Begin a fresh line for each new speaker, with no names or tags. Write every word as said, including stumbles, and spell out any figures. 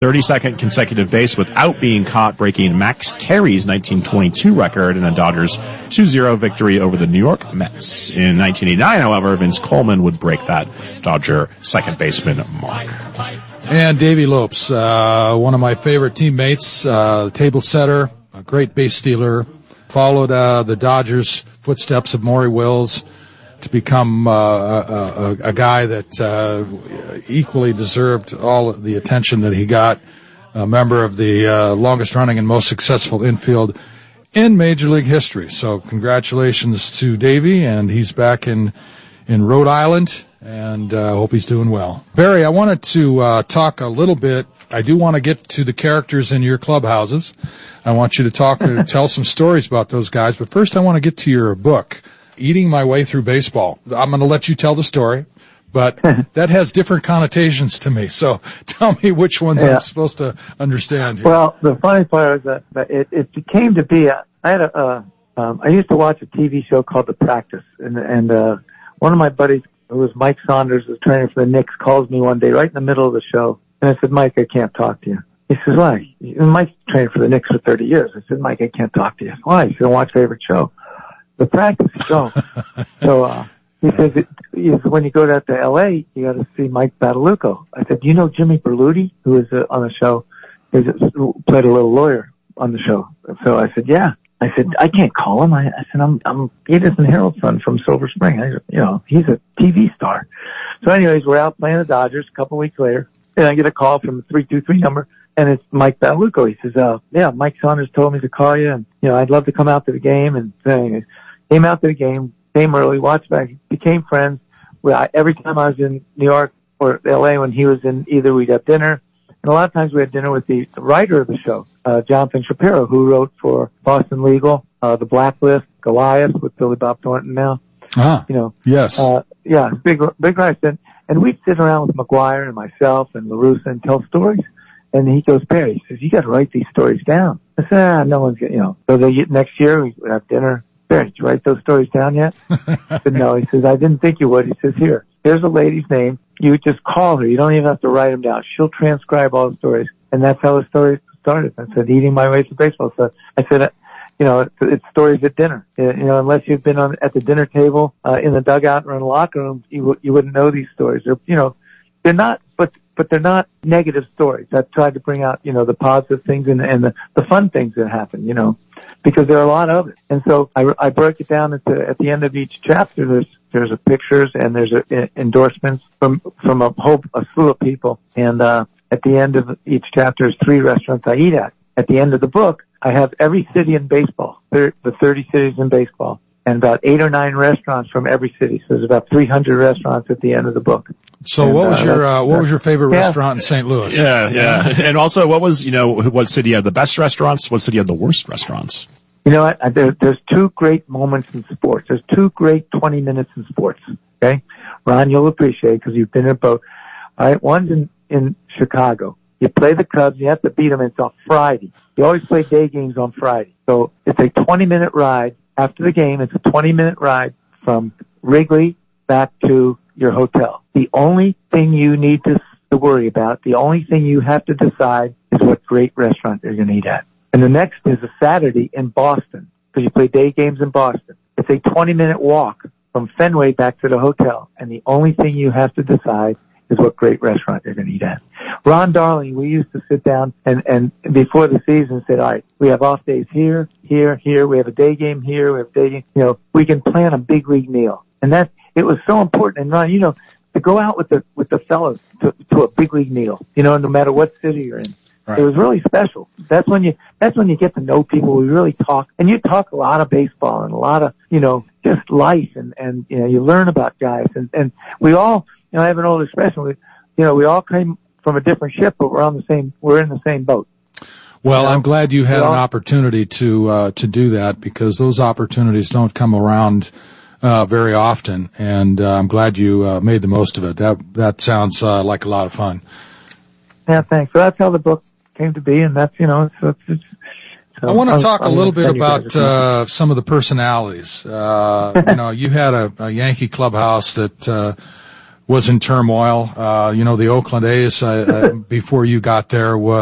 thirty-second consecutive base without being caught, breaking Max Carey's nineteen twenty-two record in a Dodgers two zero victory over the New York Mets. In nineteen eighty-nine, however, Vince Coleman would break that Dodger second baseman mark.
And Davey Lopes, uh, one of my favorite teammates, uh, table setter, a great base stealer, followed uh, the Dodgers' footsteps of Maury Wills to become uh, a, a, a guy that uh, equally deserved all of the attention that he got, a member of the uh, longest-running and most successful infield in Major League history. So congratulations to Davey, and he's back in, in Rhode Island, and I uh, hope he's doing well. Barry, I wanted to uh, talk a little bit. I do want to get to the characters in your clubhouses. I want you to talk, tell some stories about those guys, but first I want to get to your book, Eating My Way Through Baseball. I'm going to let you tell the story, but that has different connotations to me. So tell me which ones yeah. I'm supposed to understand here.
Well, the funny part is that it, it came to be, a, I had a, uh, um, I used to watch a T V show called The Practice, and, and uh, one of my buddies, who was Mike Saunders, was trainer for the Knicks, calls me one day right in the middle of the show, and I said, Mike, I can't talk to you. He says, why? Mike's trained for the Knicks for thirty years. I said, Mike, I can't talk to you. Why? He said, watch favorite show. The Practice show. So, uh, he says, it, he says, when you go down to L A, you got to see Mike Badalucco. I said, do you know Jimmy Berluti, who is uh, on the show, is played a little lawyer on the show? So I said, yeah. I said, I can't call him. I, I said, I'm, I'm Edison Harold's son from Silver Spring. I, you know, he's a T V star. So anyways, we're out playing the Dodgers a couple weeks later, and I get a call from the three two three number, and it's Mike Badalucco. He says, uh, yeah, Mike Saunders told me to call you, and, you know, I'd love to come out to the game. And anyways, came out to the game, came early, watched back, became friends. We, I, every time I was in New York or L A when he was in, either we'd have dinner, and a lot of times we had dinner with the, the writer of the show, uh, Jonathan Shapiro, who wrote for Boston Legal, uh, The Blacklist, Goliath with Billy Bob Thornton now.
Ah,
you know,
yes.
Uh, yeah, big, big guys. And, and we'd sit around with McGuire and myself and LaRussa and tell stories. And he goes, Barry, he says, you got to write these stories down. I said, ah, no one's getting, you know. So the next year we would have dinner. Barry, did you write those stories down yet? I said, no. He says, I didn't think you would. He says, here, here's a lady's name. You just call her. You don't even have to write them down. She'll transcribe all the stories. And that's how the stories started. I said, eating my way through baseball. So I said, you know, it's, it's stories at dinner. You know, unless you've been on at the dinner table, uh, in the dugout or in the locker room, you, you wouldn't know these stories. They're, you know, they're not, but, but they're not negative stories. I've tried to bring out, you know, the positive things and, and the, the fun things that happen, you know, because there are a lot of it. And so I, I break it down into, at the end of each chapter, there's, there's a pictures and there's a, a endorsements from, from a whole, a slew of people. And, uh, at the end of each chapter is three restaurants I eat at. At the end of the book, I have every city in baseball, the thirty cities in baseball, and about eight or nine restaurants from every city. So there's about three hundred restaurants at the end of the book.
So and, what was uh, your uh, what was your favorite yeah. restaurant in Saint Louis?
Yeah, yeah. And also, what was, you know, what city had the best restaurants? What city had the worst restaurants?
You know what? There, there's two great moments in sports. There's two great twenty minutes in sports. Okay, Ron, you'll appreciate because you've been in both. All right, one's in in Chicago. You play the Cubs. You have to beat them. It's on Friday. You always play day games on Friday. So it's a twenty minute ride after the game. It's a twenty minute ride from Wrigley back to your hotel. The only thing you need to, to worry about, the only thing you have to decide is what great restaurant you're going to eat at. And the next is a Saturday in Boston because you play day games in Boston. It's a twenty minute walk from Fenway back to the hotel. And the only thing you have to decide is what great restaurant you're going to eat at. Ron Darling, we used to sit down and, and before the season said, all right, we have off days here, here, here. We have a day game here. We have a day game. You know, we can plan a big league meal. And that, it was so important. And Ron, you know, to go out with the, with the fellows to, to a big league meal, you know, no matter what city you're in. Right. It was really special. That's when you, that's when you get to know people. We really talk, and you talk a lot of baseball and a lot of, you know, just life and, and, you know, you learn about guys and, and we all, you know, I have an old expression. We, you know, we all came from a different ship, but we're on the same, we're in the same boat.
Well,
you know?
I'm glad you had
all,
an opportunity to, uh, to do that because those opportunities don't come around, uh, very often. And, uh, I'm glad you, uh, made the most of it. That, that sounds, uh, like a lot of fun.
Yeah, thanks. So that's how the book came to be. And that's, you know, it's, it's, so
I want to talk
I'm,
a little
I'm
bit about, uh, some of the personalities. Uh, you know, you had a, a Yankee clubhouse that, uh, was in turmoil. Uh, you know, the Oakland A's, uh, uh, before you got there, was